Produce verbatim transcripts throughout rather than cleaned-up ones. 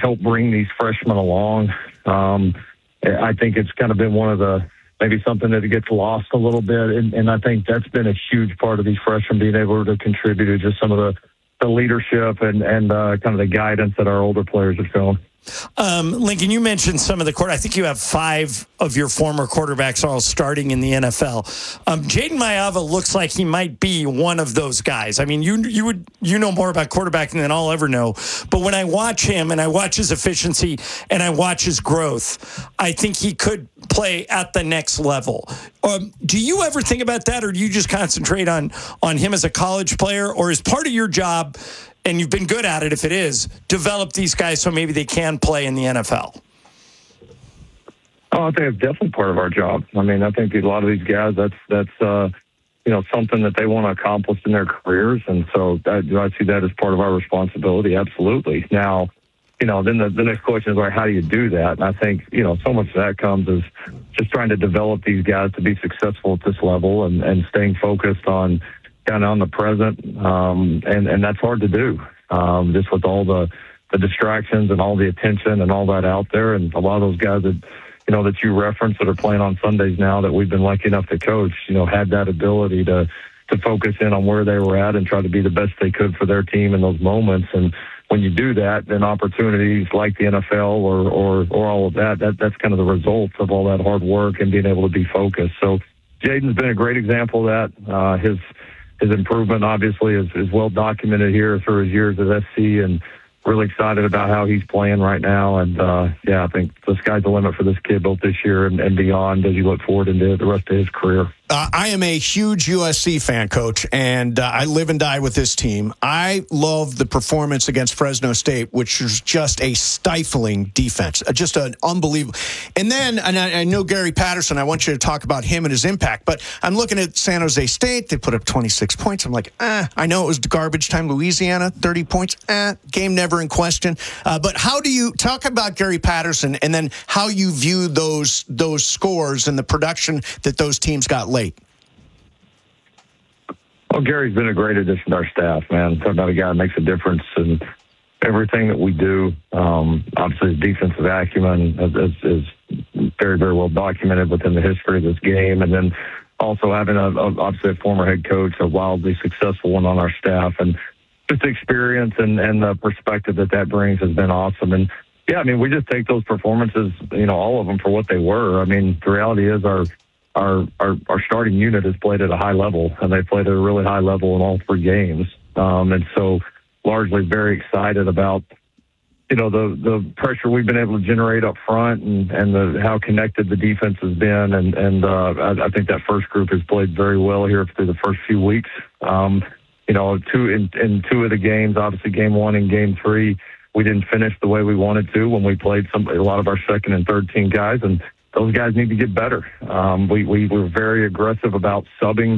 help bring these freshmen along. Um, I think it's kind of been one of the maybe something that gets lost a little bit, and, and I think that's been a huge part of these freshmen being able to contribute to just some of the, the leadership and, and uh, kind of the guidance that our older players have shown. Um, Lincoln, you mentioned some of the quarter. I think you have five of your former quarterbacks all starting in the N F L. Um, Jayden Maiava looks like he might be one of those guys. I mean, you you would you know more about quarterbacking than I'll ever know. But when I watch him and I watch his efficiency and I watch his growth, I think he could play at the next level. Um, do you ever think about that, or do you just concentrate on on him as a college player, or is part of your job, and you've been good at it if it is, develop these guys so maybe they can play in the N F L? Oh, I think it's definitely part of our job. I mean, I think a lot of these guys, that's, that's uh, you know, something that they want to accomplish in their careers. And so I, do I see that as part of our responsibility? Absolutely. Now, you know, then the, the next question is, like, how do you do that? And I think, you know, so much of that comes as just trying to develop these guys to be successful at this level and, and staying focused on kind of on the present. Um, and, and that's hard to do, um, just with all the, the distractions and all the attention and all that out there. And a lot of those guys that, you know, that you referenced that are playing on Sundays now that we've been lucky enough to coach, you know, had that ability to, to focus in on where they were at and try to be the best they could for their team in those moments. And when you do that, then opportunities like the N F L or, or, or all of that, that, that's kind of the results of all that hard work and being able to be focused. So Jayden's been a great example of that. Uh, his, his improvement obviously is, is well documented here through his years at S C, and really excited about how he's playing right now. And, uh, yeah, I think the sky's the limit for this kid both this year and, and beyond as you look forward into the rest of his career. Uh, I am a huge U S C fan, Coach, and uh, I live and die with this team. I love the performance against Fresno State, which was just a stifling defense, uh, just an unbelievable. And then, and I, I know Gary Patterson, I want you to talk about him and his impact, but I'm looking at San Jose State. They put up twenty-six points. I'm like, eh, I know it was garbage time. Louisiana, thirty points, eh, game never in question. Uh, but how do you talk about Gary Patterson and then how you view those those scores and the production that those teams got late? Well, Gary's been a great addition to our staff, man. Talk about a guy that makes a difference in everything that we do. Um, obviously, his defensive acumen is, is, is very, very well documented within the history of this game. And then also having, a, a, obviously, a former head coach, a wildly successful one on our staff. And just the experience and, and the perspective that that brings has been awesome. And, yeah, I mean, we just take those performances, you know, all of them for what they were. I mean, the reality is our Our, our our starting unit has played at a high level, and they played at a really high level in all three games. Um, and so largely very excited about, you know, the, the pressure we've been able to generate up front and, and the, how connected the defense has been. And, and uh, I, I think that first group has played very well here through the first few weeks. Um, you know, two in, in two of the games, obviously game one and game three, we didn't finish the way we wanted to when we played some a lot of our second and third team guys, and those guys need to get better. Um, we, we were very aggressive about subbing.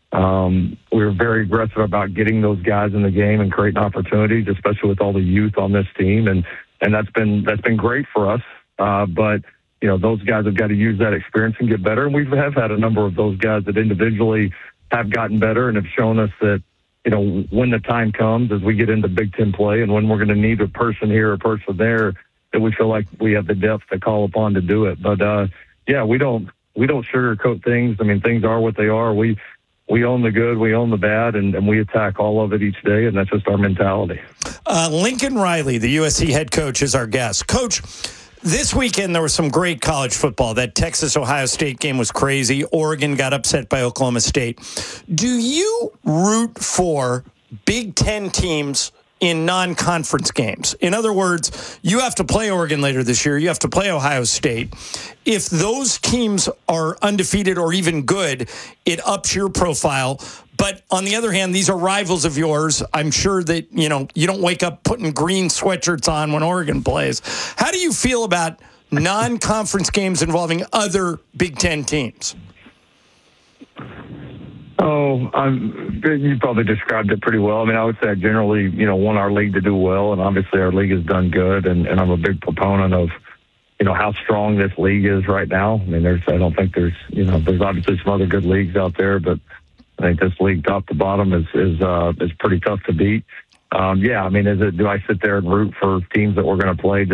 Um, we were very aggressive about getting those guys in the game and creating opportunities, especially with all the youth on this team. And, and that's been, that's been great for us. Uh, but, you know, those guys have got to use that experience and get better. And we have had a number of those guys that individually have gotten better and have shown us that, you know, when the time comes as we get into Big Ten play and when we're going to need a person here, a person there, that we feel like we have the depth to call upon to do it. But, uh, yeah, we don't we don't sugarcoat things. I mean, things are what they are. We we own the good, we own the bad, and, and we attack all of it each day, and that's just our mentality. Uh, Lincoln Riley, the U S C head coach, is our guest. Coach, this weekend there was some great college football. That Texas-Ohio State game was crazy. Oregon got upset by Oklahoma State. Do you root for Big Ten teams in non-conference games? In other words, you have to play Oregon later this year. You have to play Ohio State. If those teams are undefeated or even good, it ups your profile. But on the other hand, these are rivals of yours. I'm sure that, you know, you don't wake up putting green sweatshirts on when Oregon plays. How do you feel about non-conference games involving other Big Ten teams? Oh, I'm, you probably described it pretty well. I mean, I would say I generally, you know, want our league to do well, and obviously our league has done good, and, and I'm a big proponent of, you know, how strong this league is right now. I mean, there's, I don't think there's, you know, there's obviously some other good leagues out there, but I think this league top to bottom is, is, uh, is pretty tough to beat. Um, yeah, I mean, is it, do I sit there and root for teams that we're going to play